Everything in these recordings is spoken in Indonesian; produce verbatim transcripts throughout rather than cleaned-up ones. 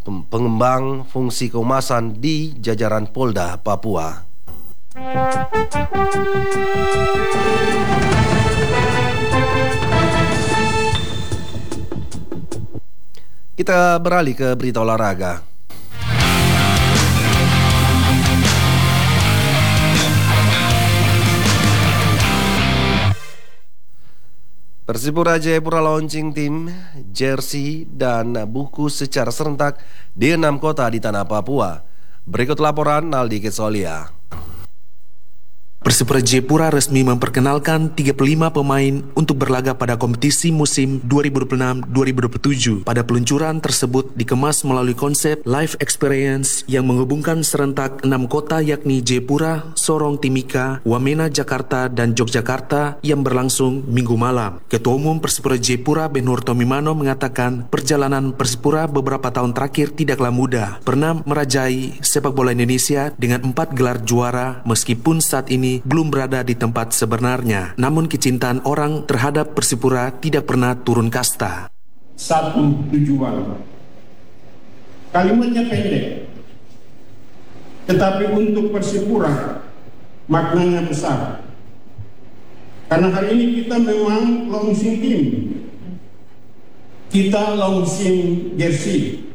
pengembang fungsi kehumasan di jajaran Polda Papua. Kita beralih ke berita olahraga. Persipura Jayapura launching tim, jersey, dan buku secara serentak di enam kota di tanah Papua. Berikut laporan Naldi Kesolia. Persipura Jayapura resmi memperkenalkan tiga puluh lima pemain untuk berlaga pada kompetisi musim dua ribu dua puluh enam dua ribu dua puluh tujuh. Pada peluncuran tersebut dikemas melalui konsep live experience yang menghubungkan serentak enam kota yakni Jayapura, Sorong Timika, Wamena Jakarta, dan Yogyakarta yang berlangsung minggu malam. Ketua Umum Persipura Jayapura Ben-Hur Tomimano mengatakan perjalanan Persipura beberapa tahun terakhir tidaklah mudah. Pernah merajai sepak bola Indonesia dengan empat gelar juara meskipun saat ini belum berada di tempat sebenarnya. Namun kecintaan orang terhadap Persipura tidak pernah turun kasta. Satu tujuan. Kalimatnya pendek, tetapi untuk Persipura maknanya besar. Karena hari ini kita memang launching team. Kita launching jersey.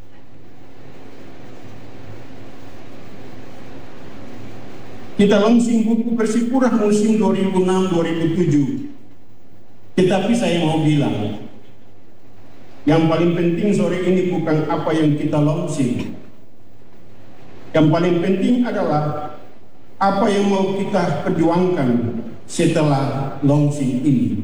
Kita launching buku Persipura musim dua ribu enam dua ribu tujuh. Tetapi saya mau bilang, yang paling penting sore ini bukan apa yang kita launching. Yang paling penting adalah apa yang mau kita perjuangkan setelah launching ini.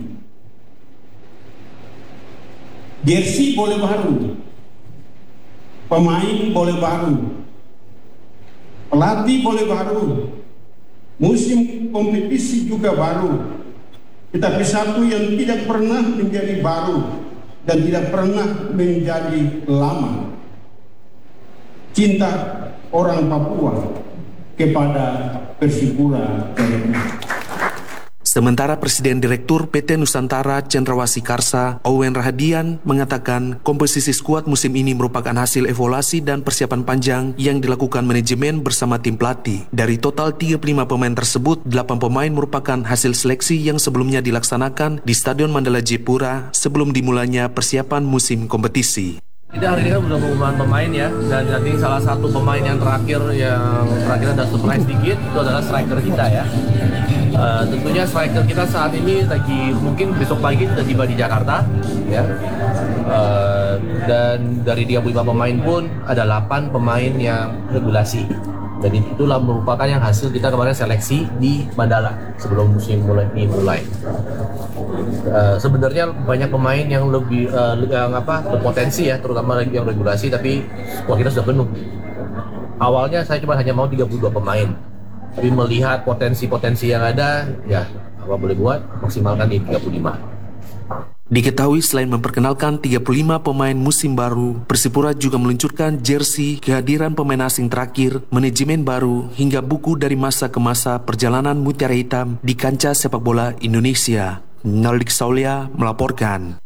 Jersey boleh baru, pemain boleh baru, pelatih boleh baru, musim kompetisi juga baru, tetapi satu yang tidak pernah menjadi baru dan tidak pernah menjadi lama, cinta orang Papua kepada Persipura. Sementara Presiden Direktur P T Nusantara Cendrawasih Karsa, Owen Rahadian, mengatakan komposisi skuad musim ini merupakan hasil evaluasi dan persiapan panjang yang dilakukan manajemen bersama tim pelatih. Dari total tiga puluh lima pemain tersebut, delapan pemain merupakan hasil seleksi yang sebelumnya dilaksanakan di Stadion Mandala Jayapura sebelum dimulainya persiapan musim kompetisi. Kita hari ini kan sudah pengumuman pemain ya, dan nanti salah satu pemain yang terakhir yang terakhir ada surprise dikit itu adalah striker kita ya. Uh, tentunya striker kita saat ini lagi mungkin besok pagi sudah tiba di Jakarta ya. Uh, dan dari tiga puluh lima pemain pun ada delapan pemain yang regulasi. Jadi itulah merupakan yang hasil kita kemarin seleksi di Mandala sebelum musim mulai dimulai. Uh, sebenarnya banyak pemain yang lebih uh, yang apa berpotensi ya, terutama lagi yang regulasi, tapi wah kita sudah penuh. Awalnya saya cuma hanya mau tiga puluh dua pemain. Tapi melihat potensi-potensi yang ada, ya apa boleh buat, maksimalkan di tiga puluh lima. Diketahui selain memperkenalkan tiga puluh lima pemain musim baru, Persipura juga meluncurkan jersey, kehadiran pemain asing terakhir, manajemen baru, hingga buku dari masa ke masa perjalanan Mutiara Hitam di kancah sepak bola Indonesia. Naldi Kesolia melaporkan.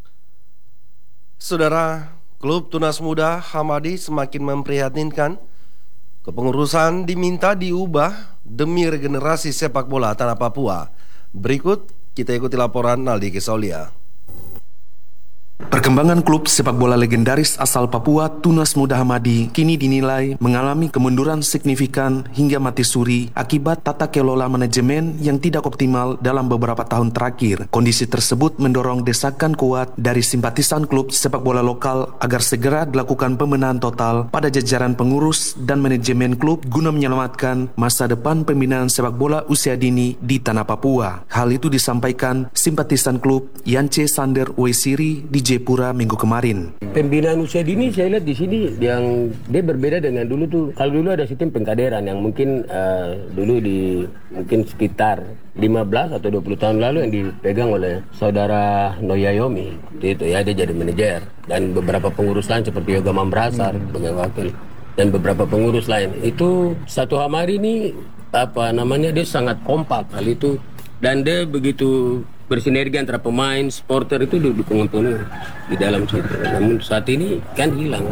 Saudara, klub Tunas Muda Hamadi semakin memprihatinkan. Kepengurusan diminta diubah demi regenerasi sepak bola tanah Papua. Berikut kita ikuti laporan Naldi Kesolia. Perkembangan klub sepak bola legendaris asal Papua Tunas Muda Hamadi kini dinilai mengalami kemunduran signifikan hingga mati suri akibat tata kelola manajemen yang tidak optimal dalam beberapa tahun terakhir. Kondisi tersebut mendorong desakan kuat dari simpatisan klub sepak bola lokal agar segera dilakukan pembenahan total pada jajaran pengurus dan manajemen klub guna menyelamatkan masa depan pembinaan sepak bola usia dini di tanah Papua. Hal itu disampaikan simpatisan klub Yance Sander Wesiri di Jayapura minggu kemarin. Pembinaan usia dini saya lihat di sini yang dia berbeda dengan dulu tuh. Kalau dulu ada sistem pengkaderan yang mungkin uh, dulu di mungkin sekitar lima belas atau dua puluh tahun lalu yang dipegang oleh saudara Noyayomi. Itu ya, dia jadi manajer, dan beberapa pengurus lain seperti Yoga Mambrasar sebagai wakil dan beberapa pengurus lain. Itu satu Hamadi ini apa namanya, dia sangat kompak hal itu, dan dia begitu bersinergi antara pemain, supporter itu didukung penuh di dalam situ. Namun saat ini kan hilang.